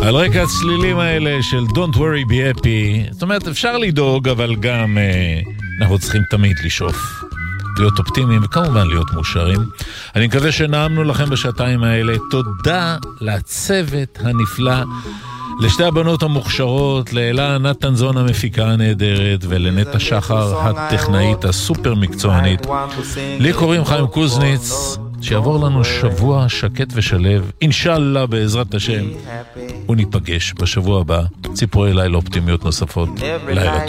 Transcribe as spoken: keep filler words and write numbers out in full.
על רקע הצלילים האלה של Don't worry be happy, זאת אומרת אפשר לדאוג אבל גם אה, אנחנו צריכים תמיד לשאוף להיות אופטימיים וכמובן להיות מאושרים. אני מקווה שנעמנו לכם בשעתיים האלה. תודה לצוות הנפלא, לשתי הבנות המוכשרות, לאלה נתנזון המפיקה הנהדרת ולנטה שחר הטכנאית הסופר מקצוענית. לי קוראים חיים קוזניץ. שיעבור לנו שבוע שקט ושלב, אינשאללה בעזרת השם, וניפגש בשבוע הבא. ציפורי לילה אופטימיות נוספות. לילה טוב.